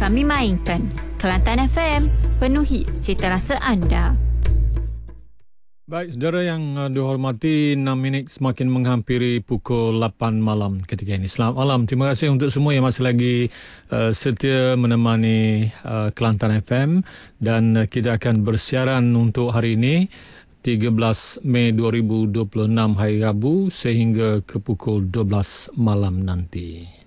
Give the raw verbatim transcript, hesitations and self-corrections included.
kami mainkan. Kelantan F M, penuhi cita rasa anda. Baik, saudara yang uh, dihormati, enam minit semakin menghampiri pukul lapan malam ketika ini. Selamat malam. Terima kasih untuk semua yang masih lagi uh, setia menemani uh, Kelantan F M, dan uh, kita akan bersiaran untuk hari ini tiga belas Mei dua ribu dua puluh enam, hari Rabu, sehingga ke pukul dua belas malam nanti.